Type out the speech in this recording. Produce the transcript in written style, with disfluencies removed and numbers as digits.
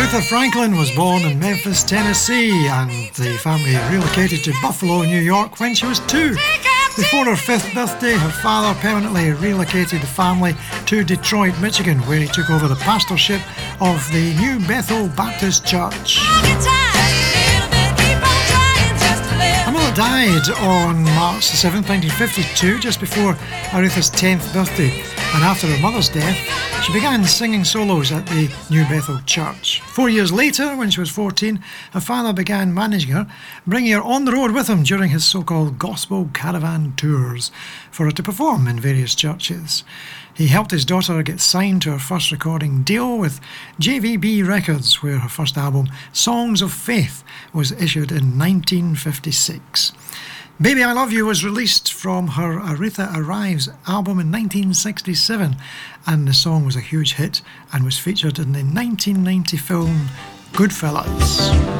Aretha Franklin was born in Memphis, Tennessee, and the family relocated to Buffalo, New York when she was 2. Before her 5th birthday, her father permanently relocated the family to Detroit, Michigan, where he took over the pastorship of the New Bethel Baptist Church. Her mother died on March 7, 1952, just before Aretha's 10th birthday, and after her mother's death, she began singing solos at the New Bethel Church. 4 years later, when she was 14, her father began managing her, bringing her on the road with him during his so-called gospel caravan tours for her to perform in various churches. He helped his daughter get signed to her first recording deal with JVB Records, where her first album, Songs of Faith, was issued in 1956. Baby I Love You was released from her Aretha Arrives album in 1967, and the song was a huge hit and was featured in the 1990 film Goodfellas.